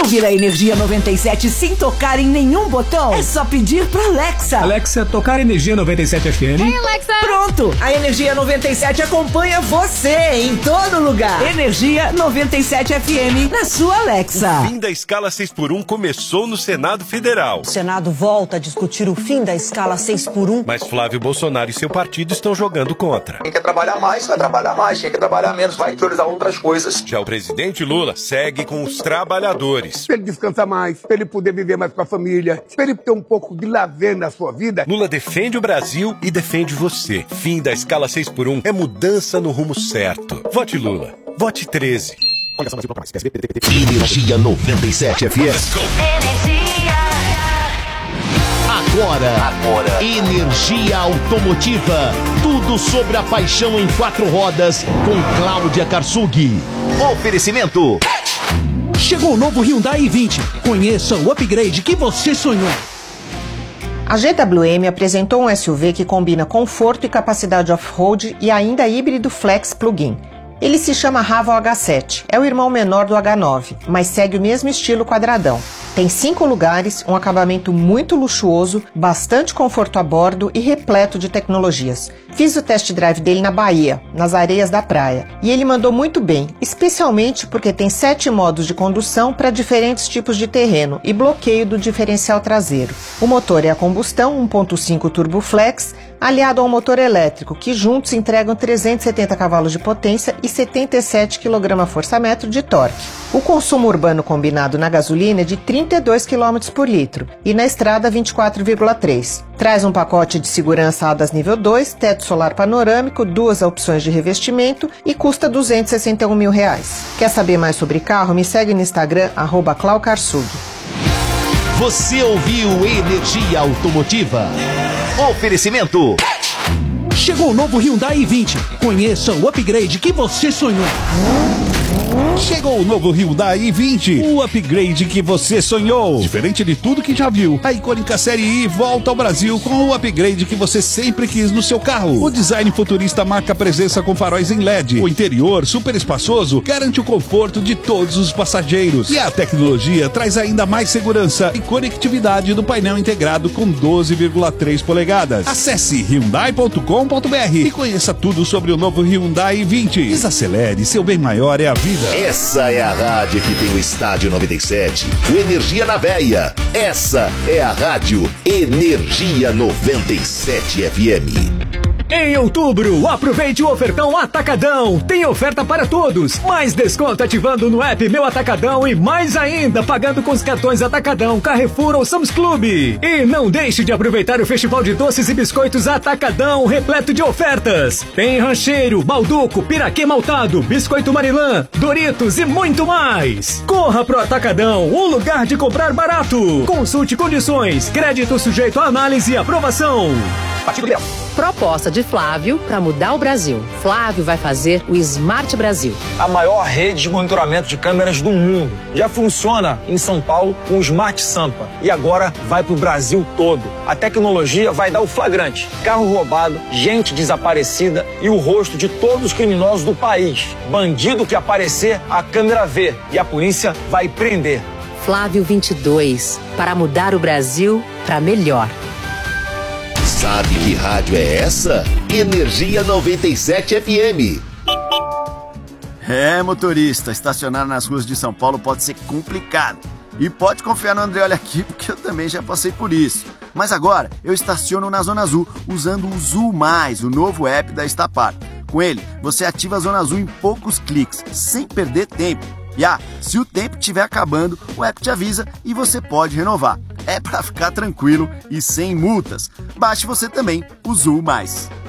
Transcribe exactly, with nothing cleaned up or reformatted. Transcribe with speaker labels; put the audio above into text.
Speaker 1: ouvir a Energia noventa e sete sem tocar em nenhum botão? É só pedir pra Alexa.
Speaker 2: Alexa, tocar Energia noventa e sete F M.
Speaker 3: Hey, Alexa.
Speaker 1: Pronto! A Energia noventa e sete acompanha você em todo lugar. Energia noventa e sete F M na sua Alexa.
Speaker 4: O fim da escala seis por um começou no Senado Federal.
Speaker 5: O Senado volta a discutir o fim da escala seis por um.
Speaker 4: Mas Flávio Bolsonaro e seu partido estão jogando contra.
Speaker 6: Quem quer trabalhar mais, vai trabalhar mais. Quem quer trabalhar menos, vai priorizar outras coisas.
Speaker 4: Já o presidente Lula segue com os trabalhadores.
Speaker 7: Pra ele descansar mais, pra ele poder viver mais com a família, pra ele ter um pouco de lazer na sua vida.
Speaker 4: Lula defende o Brasil e defende você. Fim da escala seis por um é mudança no rumo certo. Vote Lula. Vote treze.
Speaker 8: Energia noventa e sete F M. Agora, Agora, Energia Automotiva. Tudo sobre a paixão em quatro rodas com Cláudia Karsug. Oferecimento.
Speaker 9: Chegou o novo Hyundai i vinte. Conheça o upgrade que você sonhou.
Speaker 10: A G W M apresentou um S U V que combina conforto e capacidade off-road e ainda híbrido flex plug-in. Ele se chama Raval H sete, é o irmão menor do H nove, mas segue o mesmo estilo quadradão. Tem cinco lugares, um acabamento muito luxuoso, bastante conforto a bordo e repleto de tecnologias. Fiz o test drive dele na Bahia, nas areias da praia, e ele mandou muito bem, especialmente porque tem sete modos de condução para diferentes tipos de terreno e bloqueio do diferencial traseiro. O motor é a combustão um ponto cinco Turbo Flex, aliado ao motor elétrico, que juntos entregam trezentos e setenta cavalos de potência e setenta e sete quilograma-força-metro de torque. O consumo urbano combinado na gasolina é de trinta e dois quilômetros por litro e na estrada vinte e quatro vírgula três. Traz um pacote de segurança A D A S nível dois, teto solar panorâmico, duas opções de revestimento e custa duzentos e sessenta e um mil reais. Quer saber mais sobre carro? Me segue no Instagram, arroba Clau Karsug.
Speaker 8: Você ouviu Energia Automotiva. Oferecimento.
Speaker 9: Chegou o novo Hyundai i vinte. Conheça o upgrade que você sonhou.
Speaker 11: Chegou o novo Hyundai i vinte, o upgrade que você sonhou. Diferente de tudo que já viu, a icônica série I volta ao Brasil com o upgrade que você sempre quis no seu carro. O design futurista marca presença com faróis em L E D. O interior, super espaçoso, garante o conforto de todos os passageiros. E a tecnologia traz ainda mais segurança e conectividade do painel integrado com doze vírgula três polegadas. Acesse hyundai ponto com ponto b r e conheça tudo sobre o novo Hyundai i vinte. Desacelere, seu bem maior é a vida.
Speaker 8: Essa é a rádio que tem o Estádio noventa e sete, o Energia na Veia. Essa é a rádio Energia noventa e sete F M.
Speaker 2: Em outubro, aproveite o ofertão Atacadão. Tem oferta para todos. Mais desconto ativando no app Meu Atacadão e mais ainda pagando com os cartões Atacadão, Carrefour ou Sam's Club. E não deixe de aproveitar o Festival de Doces e Biscoitos Atacadão, repleto de ofertas. Tem rancheiro, balduco, piraquê maltado, biscoito Marilã, Doritos e muito mais. Corra pro Atacadão, um lugar de comprar barato. Consulte condições. Crédito sujeito a análise e aprovação.
Speaker 12: Partido Liberal. Proposta de Flávio para mudar o Brasil. Flávio vai fazer o Smart Brasil.
Speaker 13: A maior rede de monitoramento de câmeras do mundo. Já funciona em São Paulo com o Smart Sampa. E agora vai para o Brasil todo. A tecnologia vai dar o flagrante. Carro roubado, gente desaparecida e o rosto de todos os criminosos do país. Bandido que aparecer, a câmera vê. E a polícia vai prender.
Speaker 12: Flávio vinte e dois. Para mudar o Brasil para melhor.
Speaker 8: Sabe que rádio é essa? Energia noventa e sete F M.
Speaker 14: É, motorista, estacionar nas ruas de São Paulo pode ser complicado. E pode confiar no André Olha Aqui, porque eu também já passei por isso. Mas agora eu estaciono na Zona Azul, usando o Zul Mais, o novo app da Estapar. Com ele, você ativa a Zona Azul em poucos cliques, sem perder tempo. E ah, se o tempo estiver acabando, o app te avisa e você pode renovar. É pra ficar tranquilo e sem multas. Baixe você também o Zul Mais.